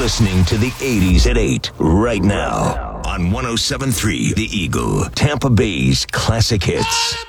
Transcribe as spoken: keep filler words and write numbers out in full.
listening to the eighties at eight right now on one oh seven point three The Eagle, Tampa Bay's classic hits.